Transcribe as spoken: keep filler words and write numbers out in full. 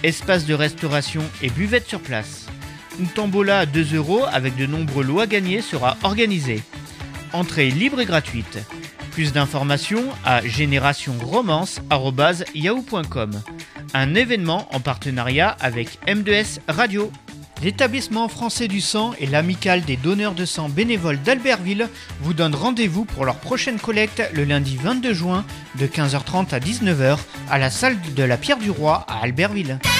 espace de restauration et buvette sur place. Une tombola à deux euros avec de nombreux lots à gagner sera organisée. Entrée libre et gratuite. Plus d'informations à génération romance arobase yahoo point com. Un événement en partenariat avec M deux S Radio. L'établissement français du sang et l'amicale des donneurs de sang bénévoles d'Albertville vous donnent rendez-vous pour leur prochaine collecte le lundi vingt-deux juin de quinze heures trente à dix-neuf heures à la salle de la Pierre du Roi à Albertville.